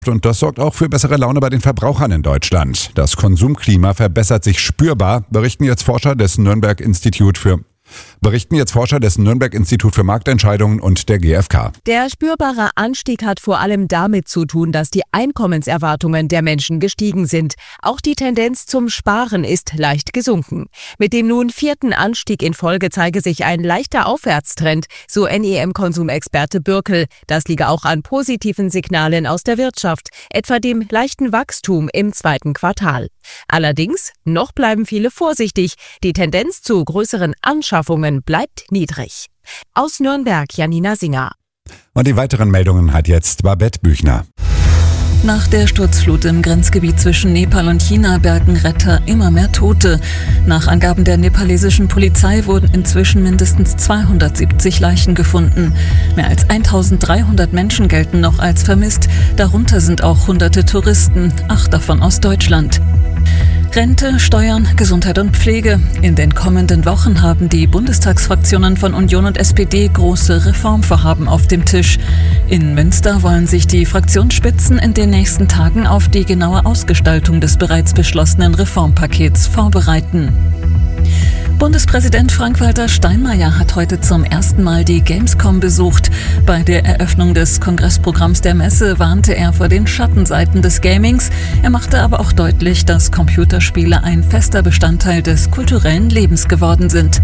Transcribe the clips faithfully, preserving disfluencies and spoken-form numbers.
Und das sorgt auch für bessere Laune bei den Verbrauchern in Deutschland. Das Konsumklima verbessert sich spürbar, berichten jetzt Forscher des Nürnberg Institut für Berichten jetzt Forscher des Nürnberg Institut für Marktentscheidungen und der G f K. Der spürbare Anstieg hat vor allem damit zu tun, dass die Einkommenserwartungen der Menschen gestiegen sind. Auch die Tendenz zum Sparen ist leicht gesunken. Mit dem nun vierten Anstieg in Folge zeige sich ein leichter Aufwärtstrend, so N E M-Konsumexperte Bürkel. Das liege auch an positiven Signalen aus der Wirtschaft, etwa dem leichten Wachstum im zweiten Quartal. Allerdings, noch bleiben viele vorsichtig. Die Tendenz zu größeren Anschaffungen bleibt niedrig. Aus Nürnberg, Janina Singer. Und die weiteren Meldungen hat jetzt Babette Büchner. Nach der Sturzflut im Grenzgebiet zwischen Nepal und China bergen Retter immer mehr Tote. Nach Angaben der nepalesischen Polizei wurden inzwischen mindestens zweihundertsiebzig Leichen gefunden. Mehr als eintausenddreihundert Menschen gelten noch als vermisst. Darunter sind auch hunderte Touristen, acht davon aus Deutschland. Rente, Steuern, Gesundheit und Pflege. In den kommenden Wochen haben die Bundestagsfraktionen von Union und S P D große Reformvorhaben auf dem Tisch. In Münster wollen sich die Fraktionsspitzen in den nächsten Tagen auf die genaue Ausgestaltung des bereits beschlossenen Reformpakets vorbereiten. Bundespräsident Frank-Walter Steinmeier hat heute zum ersten Mal die Gamescom besucht. Bei der Eröffnung des Kongressprogramms der Messe warnte er vor den Schattenseiten des Gamings. Er machte aber auch deutlich, dass Computerspiele ein fester Bestandteil des kulturellen Lebens geworden sind.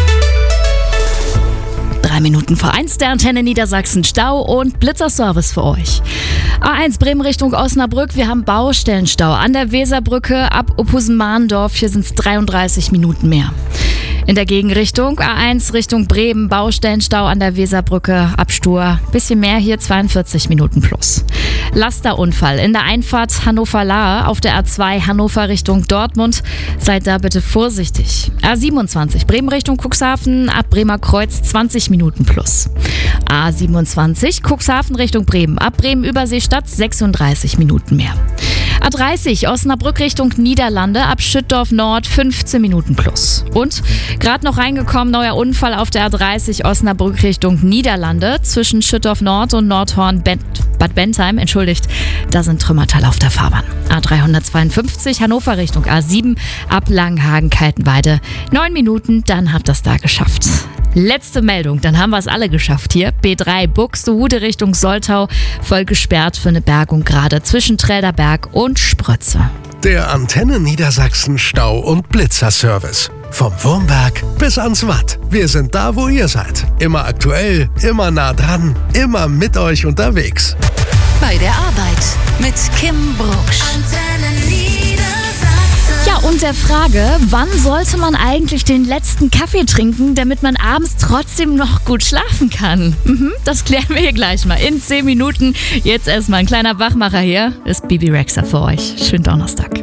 Drei Minuten vor eins, der Antenne Niedersachsen Stau und Blitzerservice für euch. A eins Bremen Richtung Osnabrück, wir haben Baustellenstau an der Weserbrücke ab Uphusen-Mahndorf, hier sind es dreiunddreißig Minuten mehr. In der Gegenrichtung A eins Richtung Bremen, Baustellenstau an der Weserbrücke ab Stur, bisschen mehr hier, zweiundvierzig Minuten plus. Lasterunfall in der Einfahrt Hannover-Lahe auf der A zwei Hannover Richtung Dortmund, seid da bitte vorsichtig. A siebenundzwanzig Bremen Richtung Cuxhaven ab Bremer Kreuz, zwanzig Minuten plus. A siebenundzwanzig Cuxhaven Richtung Bremen ab Bremen-Überseestadt, sechsunddreißig Minuten mehr. A dreißig Osnabrück Richtung Niederlande ab Schüttdorf Nord, fünfzehn Minuten plus. Und gerade noch reingekommen, neuer Unfall auf der A dreißig Osnabrück Richtung Niederlande zwischen Schüttdorf Nord und Nordhorn Bad Bentheim, entschuldigt, da sind Trümmerteile auf der Fahrbahn. A dreihundertzweiundfünfzig Hannover Richtung A sieben ab Langenhagen-Kaltenweide, neun Minuten, dann habt ihr es da geschafft. Letzte Meldung, dann haben wir es alle geschafft hier. B drei Buxtehude Richtung Soltau, voll gesperrt für eine Bergung gerade zwischen Trälderberg und Sprötze. Der Antenne Niedersachsen Stau- und Blitzerservice. Vom Wurmberg bis ans Watt. Wir sind da, wo ihr seid. Immer aktuell, immer nah dran, immer mit euch unterwegs. Bei der Arbeit mit Kim Brugsch. Antenne Niedersachsen. Ja, und der Frage, wann sollte man eigentlich den letzten Kaffee trinken, damit man abends trotzdem noch gut schlafen kann? Mhm, das klären wir hier gleich mal in zehn Minuten. Jetzt erstmal ein kleiner Wachmacher hier. Ist Bibi Rexha für euch. Schönen Donnerstag.